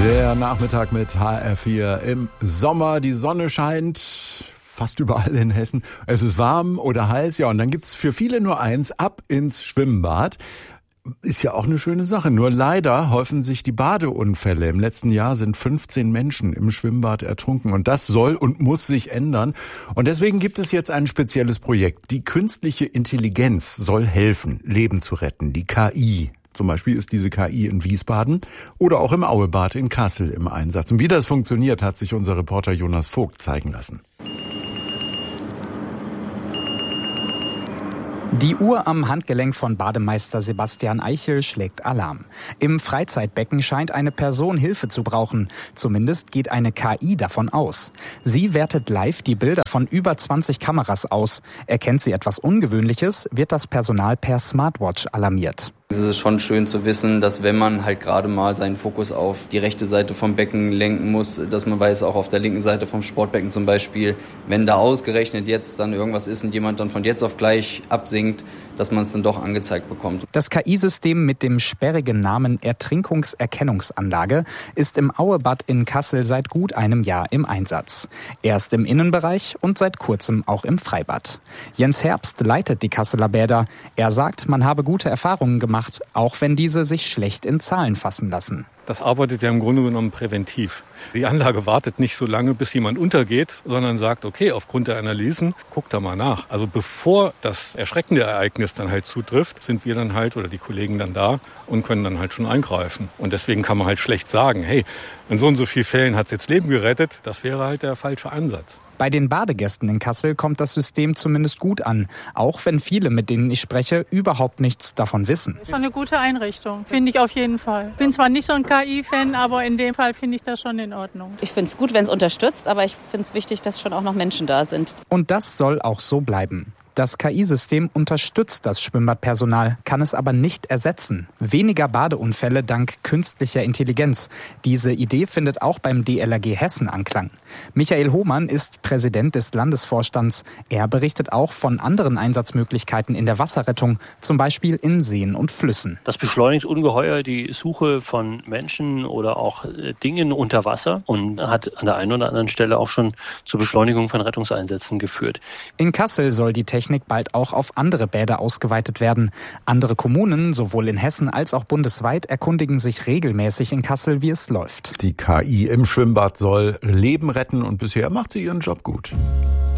Der Nachmittag mit HR4 im Sommer. Die Sonne scheint fast überall in Hessen. Es ist warm oder heiß, ja, und dann gibt's für viele nur eins: ab ins Schwimmbad. Ist ja auch eine schöne Sache. Nur leider häufen sich die Badeunfälle. Im letzten Jahr sind 15 Menschen im Schwimmbad ertrunken. Und das soll und muss sich ändern. Und deswegen gibt es jetzt ein spezielles Projekt. Die künstliche Intelligenz soll helfen, Leben zu retten. Die KI. Zum Beispiel ist diese KI in Wiesbaden oder auch im Auebad in Kassel im Einsatz. Und wie das funktioniert, hat sich unser Reporter Jonas Vogt zeigen lassen. Die Uhr am Handgelenk von Bademeister Sebastian Eichel schlägt Alarm. Im Freizeitbecken scheint eine Person Hilfe zu brauchen. Zumindest geht eine KI davon aus. Sie wertet live die Bilder von über 20 Kameras aus. Erkennt sie etwas Ungewöhnliches, wird das Personal per Smartwatch alarmiert. Es ist schon schön zu wissen, dass wenn man halt gerade mal seinen Fokus auf die rechte Seite vom Becken lenken muss, dass man weiß, auch auf der linken Seite vom Sportbecken zum Beispiel, wenn da ausgerechnet jetzt dann irgendwas ist und jemand dann von jetzt auf gleich absinkt, dass man es dann doch angezeigt bekommt. Das KI-System mit dem sperrigen Namen Ertrinkungserkennungsanlage ist im Auebad in Kassel seit gut einem Jahr im Einsatz. Erst im Innenbereich und seit kurzem auch im Freibad. Jens Herbst leitet die Kasseler Bäder. Er sagt, man habe gute Erfahrungen gemacht, auch wenn diese sich schlecht in Zahlen fassen lassen. Das arbeitet ja im Grunde genommen präventiv. Die Anlage wartet nicht so lange, bis jemand untergeht, sondern sagt, okay, aufgrund der Analysen, guck da mal nach. Also bevor das erschreckende Ereignis dann halt zutrifft, sind wir dann halt oder die Kollegen dann da und können dann halt schon eingreifen. Und deswegen kann man halt schlecht sagen, hey, in so und so vielen Fällen hat es jetzt Leben gerettet. Das wäre halt der falsche Ansatz. Bei den Badegästen in Kassel kommt das System zumindest gut an, auch wenn viele, mit denen ich spreche, überhaupt nichts davon wissen. Schon eine gute Einrichtung, finde ich auf jeden Fall. Bin zwar nicht so ein KI-Fan, aber in dem Fall finde ich das schon in Ordnung. Ich finde es gut, wenn es unterstützt, aber ich finde es wichtig, dass schon auch noch Menschen da sind. Und das soll auch so bleiben. Das KI-System unterstützt das Schwimmbadpersonal, kann es aber nicht ersetzen. Weniger Badeunfälle dank künstlicher Intelligenz. Diese Idee findet auch beim DLRG Hessen Anklang. Michael Hohmann ist Präsident des Landesvorstands. Er berichtet auch von anderen Einsatzmöglichkeiten in der Wasserrettung, zum Beispiel in Seen und Flüssen. Das beschleunigt ungeheuer die Suche von Menschen oder auch Dingen unter Wasser und hat an der einen oder anderen Stelle auch schon zur Beschleunigung von Rettungseinsätzen geführt. In Kassel soll die Technik bald auch auf andere Bäder ausgeweitet werden. Andere Kommunen, sowohl in Hessen als auch bundesweit, erkundigen sich regelmäßig in Kassel, wie es läuft. Die KI im Schwimmbad soll Leben retten und bisher macht sie ihren Job gut.